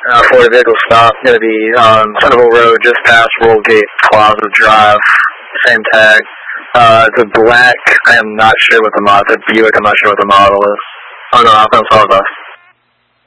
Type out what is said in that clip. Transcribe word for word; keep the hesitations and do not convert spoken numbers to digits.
Uh, Ford vehicle stop, going to be on Centerville Road, just past Rollgate Plaza Drive, same tag. Uh, it's a black, I am not sure what the model, it's a Buick, I'm not sure what the model is. Oh no, I found all of us.